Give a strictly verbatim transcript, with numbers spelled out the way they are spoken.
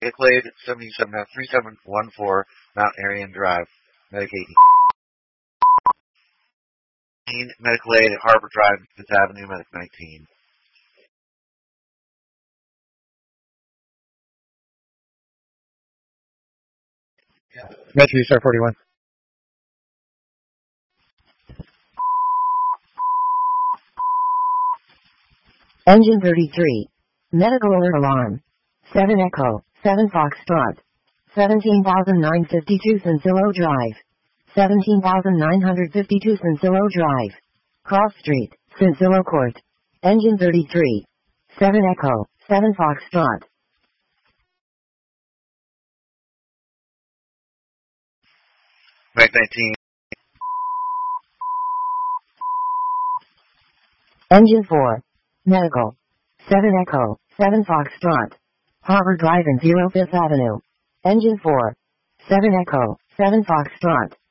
Medicaid seventy-seven three seven one four Mount Arion Drive. Medicaid. Medical Aid at Harbor Drive, Fifth Avenue, Medic nineteen. Metro Star forty-one. Engine thirty-three. Medical alert alarm. seven Echo, seven Foxtrot. seventeen thousand nine hundred fifty-two Sencillo Drive. seventeen thousand nine hundred fifty-two Sencillo Drive. Cross Street, Sencillo Court. Engine thirty-three. seven Echo, seven Foxtrot. Medic nineteen. Engine four. Medical. seven Echo, seven Foxtrot. Harbor Drive and zero Fifth Avenue. Engine four. seven Echo, seven Foxtrot.